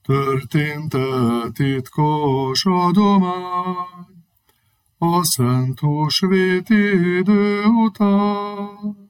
Történt-e titkos adomány a szent húsvét idő után?